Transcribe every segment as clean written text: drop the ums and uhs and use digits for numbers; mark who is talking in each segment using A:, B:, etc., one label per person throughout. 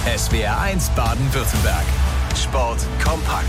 A: SWR1 Baden-Württemberg. Sport kompakt.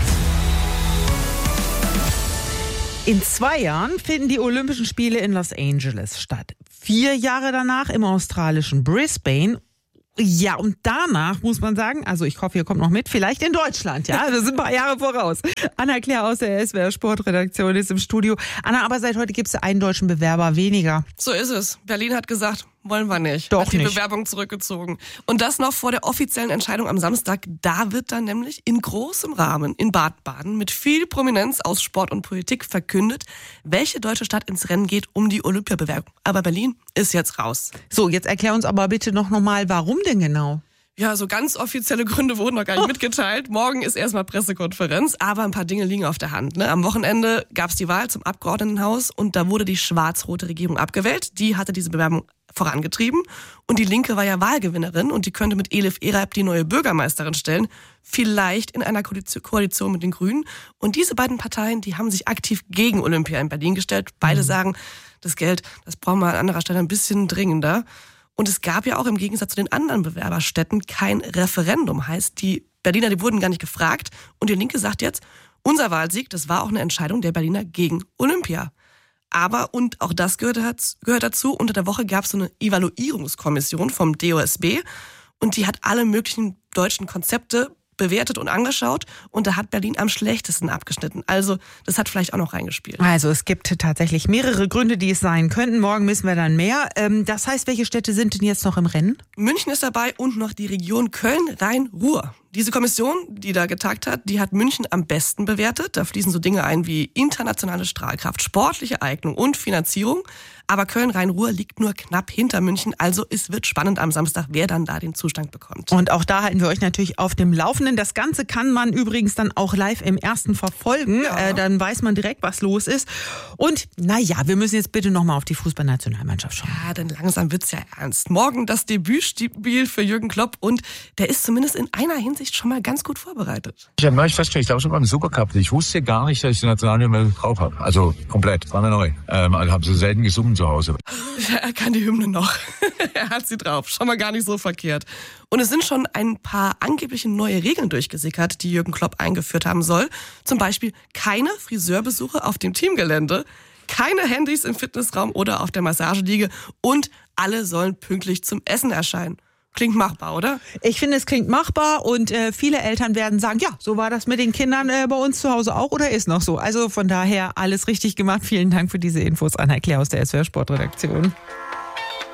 B: In 2 Jahren finden die Olympischen Spiele in Los Angeles statt. 4 Jahre danach im australischen Brisbane. Ja, und danach muss man sagen, also ich hoffe, ihr kommt noch mit, vielleicht in Deutschland, ja, wir sind ein paar Jahre voraus. Anna-Claire aus der SWR Sportredaktion ist im Studio. Anna, aber seit heute gibt es einen deutschen Bewerber weniger.
C: So ist es. Berlin hat gesagt, wollen wir nicht.
B: Doch
C: hat die
B: nicht.
C: Bewerbung zurückgezogen. Und das noch vor der offiziellen Entscheidung am Samstag. Da wird dann nämlich in großem Rahmen in Bad-Baden mit viel Prominenz aus Sport und Politik verkündet, welche deutsche Stadt ins Rennen geht um die Olympiabewerbung. Aber Berlin ist jetzt raus.
B: So, jetzt erklär uns aber bitte noch mal, warum denn genau?
C: Ja, so ganz offizielle Gründe wurden noch gar nicht mitgeteilt. Morgen ist erstmal Pressekonferenz, aber ein paar Dinge liegen auf der Hand. Am Wochenende gab es die Wahl zum Abgeordnetenhaus und da wurde die schwarz-rote Regierung abgewählt. Die hatte diese Bewerbung vorangetrieben und die Linke war ja Wahlgewinnerin und die könnte mit Elif Eralp die neue Bürgermeisterin stellen, vielleicht in einer Koalition mit den Grünen. Und diese beiden Parteien, die haben sich aktiv gegen Olympia in Berlin gestellt. Beide sagen, das Geld, das brauchen wir an anderer Stelle ein bisschen dringender. Und es gab ja auch im Gegensatz zu den anderen Bewerberstädten kein Referendum. Heißt, die Berliner, die wurden gar nicht gefragt. Und die Linke sagt jetzt, unser Wahlsieg, das war auch eine Entscheidung der Berliner gegen Olympia. Aber, und auch das gehört dazu, unter der Woche gab es so eine Evaluierungskommission vom DOSB. Und die hat alle möglichen deutschen Konzepte bewertet und angeschaut. Und da hat Berlin am schlechtesten abgeschnitten. Also das hat vielleicht auch noch reingespielt.
B: Also es gibt tatsächlich mehrere Gründe, die es sein könnten. Morgen wissen wir dann mehr. Das heißt, welche Städte sind denn jetzt noch im Rennen?
C: München ist dabei und noch die Region Köln-Rhein-Ruhr. Diese Kommission, die da getagt hat, die hat München am besten bewertet. Da fließen so Dinge ein wie internationale Strahlkraft, sportliche Eignung und Finanzierung. Aber Köln-Rhein-Ruhr liegt nur knapp hinter München. Also es wird spannend am Samstag, wer dann da den Zustand bekommt.
B: Und auch da halten wir euch natürlich auf dem Laufenden. Das Ganze kann man übrigens dann auch live im Ersten verfolgen.
C: Ja.
B: Dann weiß man direkt, was los ist. Und naja, wir müssen jetzt bitte nochmal auf die Fußballnationalmannschaft schauen.
C: Ja, denn langsam wird's ja ernst. Morgen das Debütspiel für Jürgen Klopp und der ist zumindest in einer Hinsicht schon mal ganz gut vorbereitet.
D: Ich habe neulich festgestellt, ich glaube schon beim Supercup, ich wusste gar nicht, dass ich die Nationalhymne drauf habe. Also komplett, war mir neu. Also habe so selten gesungen zu Hause.
C: Ja, er kann die Hymne noch. Er hat sie drauf. Schon mal gar nicht so verkehrt. Und es sind schon ein paar angebliche neue Regeln durchgesickert, die Jürgen Klopp eingeführt haben soll. Zum Beispiel keine Friseurbesuche auf dem Teamgelände, keine Handys im Fitnessraum oder auf der Massageliege und alle sollen pünktlich zum Essen erscheinen. Klingt machbar, oder?
B: Ich finde, es klingt machbar und viele Eltern werden sagen, ja, so war das mit den Kindern bei uns zu Hause auch oder ist noch so. Also von daher alles richtig gemacht. Vielen Dank für diese Infos, Anna-Claire aus der SWR Sportredaktion.